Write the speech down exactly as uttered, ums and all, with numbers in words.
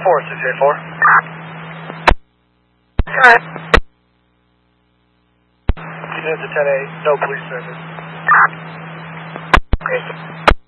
four, six eight four. Alright. Unit to ten eight, no police service. Great.